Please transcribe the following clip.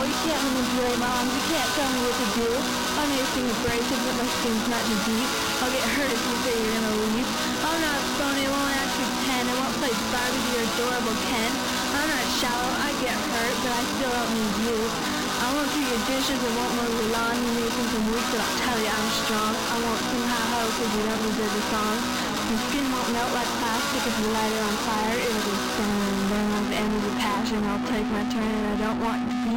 you can't manipulate my arms. You can't tell me what to do. I know your skin abrasive, but my skin's not too deep. I'll get hurt if you say you're gonna leave. I'm not phony, won't act pretend. I won't play Barbie to your adorable Ken. I'm not shallow, I get hurt, but I still don't need you. I won't do your dishes, I won't mow your lawn. You may think I'm weak, but I'll tell you I'm strong. I won't sing ha-ho, cause you don't deserve the song. Your skin won't melt like plastic if you light it on fire. It'll be burn, burn like the end of the passion. I'll take my turn and I don't want to be